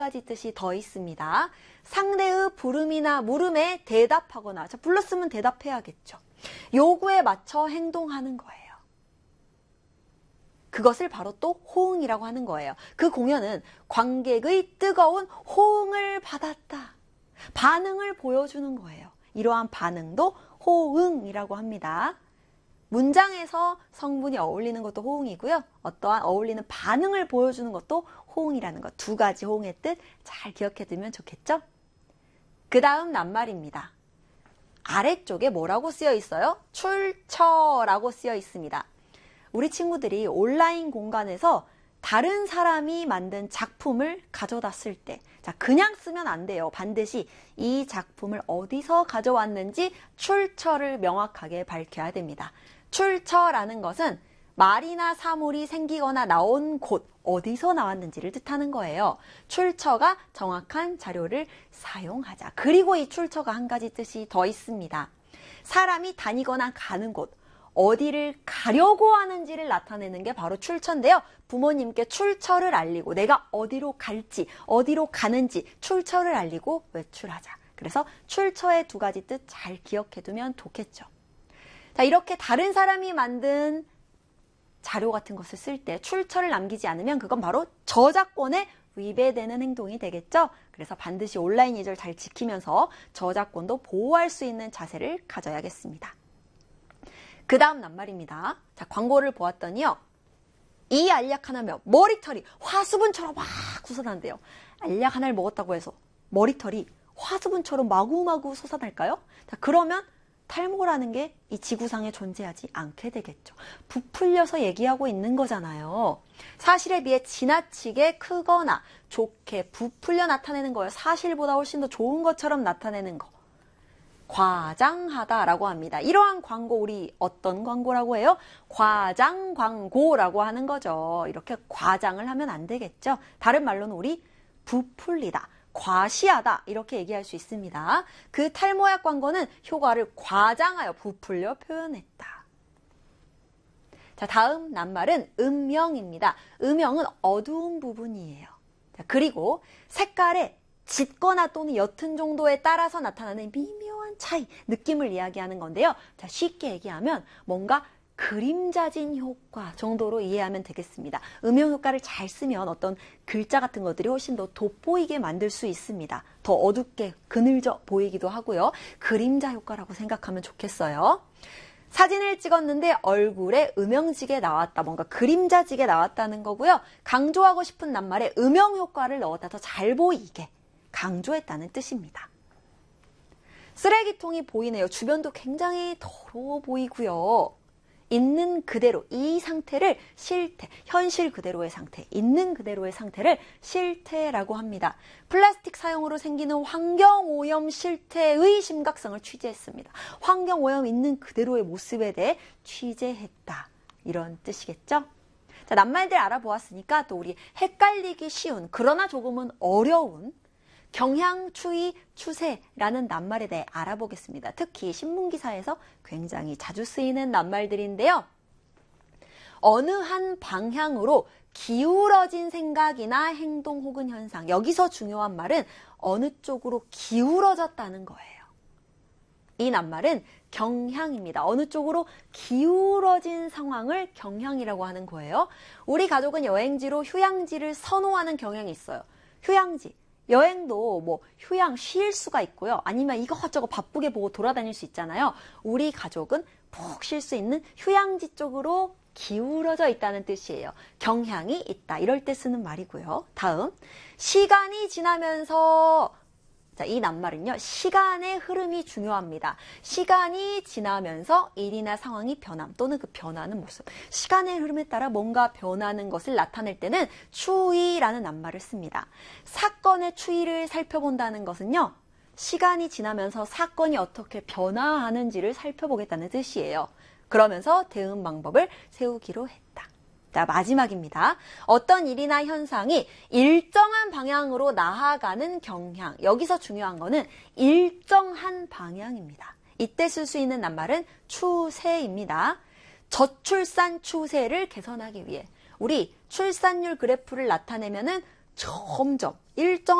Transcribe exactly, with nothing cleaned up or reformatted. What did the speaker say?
가지 뜻이 더 있습니다. 상대의 부름이나 물음에 대답하거나, 자, 불렀으면 대답해야겠죠. 요구에 맞춰 행동하는 거예요. 그것을 바로 또 호응이라고 하는 거예요. 그 공연은 관객의 뜨거운 호응을 받았다. 반응을 보여주는 거예요. 이러한 반응도 호응이라고 합니다. 문장에서 성분이 어울리는 것도 호응이고요. 어떠한 어울리는 반응을 보여주는 것도 호응이라는 것. 두 가지 호응의 뜻 잘 기억해 두면 좋겠죠? 그 다음 낱말입니다. 아래쪽에 뭐라고 쓰여 있어요? 출처라고 쓰여 있습니다. 우리 친구들이 온라인 공간에서 다른 사람이 만든 작품을 가져다 쓸 때, 자, 그냥 쓰면 안 돼요. 반드시 이 작품을 어디서 가져왔는지 출처를 명확하게 밝혀야 됩니다. 출처라는 것은 말이나 사물이 생기거나 나온 곳, 어디서 나왔는지를 뜻하는 거예요. 출처가 정확한 자료를 사용하자. 그리고 이 출처가 한 가지 뜻이 더 있습니다. 사람이 다니거나 가는 곳, 어디를 가려고 하는지를 나타내는 게 바로 출처인데요. 부모님께 출처를 알리고 내가 어디로 갈지, 어디로 가는지 출처를 알리고 외출하자. 그래서 출처의 두 가지 뜻 잘 기억해 두면 좋겠죠. 자, 이렇게 다른 사람이 만든 자료 같은 것을 쓸 때 출처를 남기지 않으면 그건 바로 저작권에 위배되는 행동이 되겠죠. 그래서 반드시 온라인 예절 잘 지키면서 저작권도 보호할 수 있는 자세를 가져야겠습니다. 그 다음 낱말입니다. 자, 광고를 보았더니요. 이 알약 하나면 머리털이 화수분처럼 막 솟아난대요. 알약 하나를 먹었다고 해서 머리털이 화수분처럼 마구마구 솟아날까요? 자, 그러면 탈모라는 게 이 지구상에 존재하지 않게 되겠죠. 부풀려서 얘기하고 있는 거잖아요. 사실에 비해 지나치게 크거나 좋게 부풀려 나타내는 거예요. 사실보다 훨씬 더 좋은 것처럼 나타내는 거. 과장하다라고 합니다. 이러한 광고 우리 어떤 광고라고 해요? 과장 광고라고 하는 거죠. 이렇게 과장을 하면 안 되겠죠. 다른 말로는 우리 부풀리다, 과시하다 이렇게 얘기할 수 있습니다. 그 탈모약 광고는 효과를 과장하여 부풀려 표현했다. 자, 다음 낱말은 음영입니다. 음영은 어두운 부분이에요. 자, 그리고 색깔에 짙거나 또는 옅은 정도에 따라서 나타나는 미묘한 차이, 느낌을 이야기하는 건데요. 자, 쉽게 얘기하면 뭔가 그림자진 효과 정도로 이해하면 되겠습니다. 음영 효과를 잘 쓰면 어떤 글자 같은 것들이 훨씬 더 돋보이게 만들 수 있습니다. 더 어둡게 그늘져 보이기도 하고요. 그림자 효과라고 생각하면 좋겠어요. 사진을 찍었는데 얼굴에 음영지게 나왔다. 뭔가 그림자지게 나왔다는 거고요. 강조하고 싶은 낱말에 음영 효과를 넣었다. 더 잘 보이게 강조했다는 뜻입니다. 쓰레기통이 보이네요. 주변도 굉장히 더러워 보이고요. 있는 그대로 이 상태를 실태, 현실 그대로의 상태, 있는 그대로의 상태를 실태라고 합니다. 플라스틱 사용으로 생기는 환경오염 실태의 심각성을 취재했습니다. 환경오염 있는 그대로의 모습에 대해 취재했다. 이런 뜻이겠죠? 자, 낱말들 알아보았으니까 또 우리 헷갈리기 쉬운 그러나 조금은 어려운 경향, 추이, 추세라는 낱말에 대해 알아보겠습니다. 특히 신문기사에서 굉장히 자주 쓰이는 낱말들인데요. 어느 한 방향으로 기울어진 생각이나 행동 혹은 현상. 여기서 중요한 말은 어느 쪽으로 기울어졌다는 거예요. 이 낱말은 경향입니다. 어느 쪽으로 기울어진 상황을 경향이라고 하는 거예요. 우리 가족은 여행지로 휴양지를 선호하는 경향이 있어요. 휴양지. 여행도 뭐 휴양 쉴 수가 있고요. 아니면 이것저것 바쁘게 보고 돌아다닐 수 있잖아요. 우리 가족은 푹 쉴 수 있는 휴양지 쪽으로 기울어져 있다는 뜻이에요. 경향이 있다. 이럴 때 쓰는 말이고요. 다음, 시간이 지나면서 자, 이 낱말은요. 시간의 흐름이 중요합니다. 시간이 지나면서 일이나 상황이 변함 또는 그 변하는 모습. 시간의 흐름에 따라 뭔가 변하는 것을 나타낼 때는 추이라는 낱말을 씁니다. 사건의 추이를 살펴본다는 것은요. 시간이 지나면서 사건이 어떻게 변화하는지를 살펴보겠다는 뜻이에요. 그러면서 대응 방법을 세우기로 했다. 자, 마지막입니다. 어떤 일이나 현상이 일정한 방향으로 나아가는 경향. 여기서 중요한 거는 일정한 방향입니다. 이때 쓸 수 있는 낱말은 추세입니다. 저출산 추세를 개선하기 위해 우리 출산율 그래프를 나타내면은 점점 일정한